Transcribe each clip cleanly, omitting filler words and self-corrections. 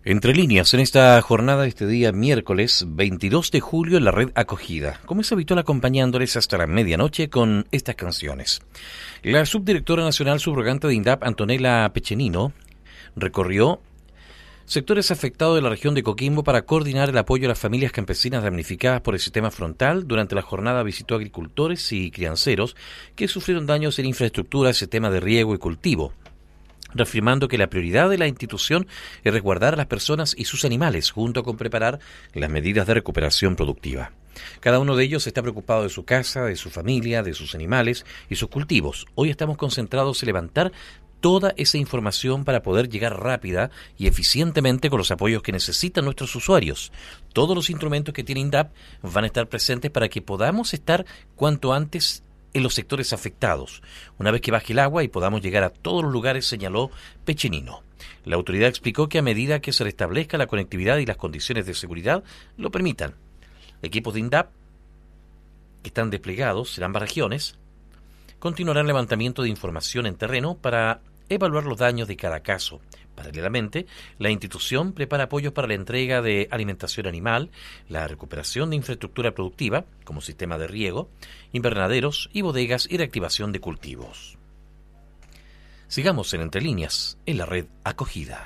Entre líneas, en esta jornada de este día miércoles 22 de julio en la red Acogida, como es habitual acompañándoles hasta la medianoche con estas canciones. La subdirectora nacional subrogante de INDAP, Antonella Pechenino, recorrió sectores afectados de la región de Coquimbo para coordinar el apoyo a las familias campesinas damnificadas por el sistema frontal. Durante la jornada visitó agricultores y crianceros que sufrieron daños en infraestructura, sistema de riego y cultivo, reafirmando que la prioridad de la institución es resguardar a las personas y sus animales, junto con preparar las medidas de recuperación productiva. Cada uno de ellos está preocupado de su casa, de su familia, de sus animales y sus cultivos. Hoy estamos concentrados en levantar toda esa información para poder llegar rápida y eficientemente con los apoyos que necesitan nuestros usuarios. Todos los instrumentos que tiene INDAP van a estar presentes para que podamos estar cuanto antes en los sectores afectados, una vez que baje el agua y podamos llegar a todos los lugares, señaló Pechenino. La autoridad explicó que a medida que se restablezca la conectividad y las condiciones de seguridad lo permitan, equipos de INDAP que están desplegados en ambas regiones continuarán el levantamiento de información en terreno para evaluar los daños de cada caso. Paralelamente, la institución prepara apoyos para la entrega de alimentación animal, la recuperación de infraestructura productiva, como sistema de riego, invernaderos y bodegas y reactivación de cultivos. Sigamos en Entre Líneas, en la red Acogida.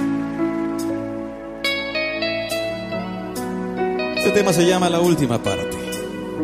Este tema se llama La Última Parte.